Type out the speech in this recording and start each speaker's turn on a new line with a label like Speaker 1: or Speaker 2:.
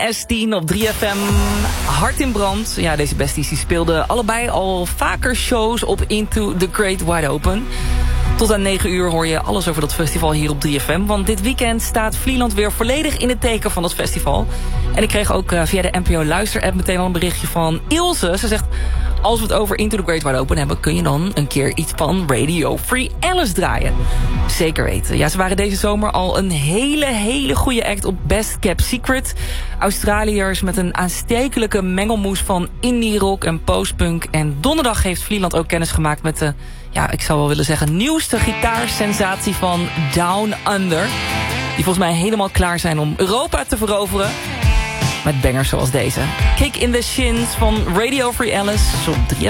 Speaker 1: S10 op 3FM. Hart in brand. Ja, deze besties die speelden allebei al vaker shows op Into the Great Wide Open. Tot aan 9 uur hoor je alles over dat festival hier op 3FM. Want dit weekend staat Vlieland weer volledig in het teken van dat festival. En ik kreeg ook via de NPO Luister-app meteen al een berichtje van Ilse. Ze zegt, als we het over Into the Great Wide Open hebben, kun je dan een keer iets van Radio Free Alice draaien. Zeker weten. Ja, ze waren deze zomer al een hele goede act op Best Kept Secret. Australiërs met een aanstekelijke mengelmoes van indie rock en postpunk. En donderdag heeft Vlieland ook kennis gemaakt met de, ja, ik zou wel willen zeggen, nieuwste gitaarsensatie van Down Under. Die volgens mij helemaal klaar zijn om Europa te veroveren. Met bangers zoals deze. Kick in the Shins van Radio Free Alice op 3FM.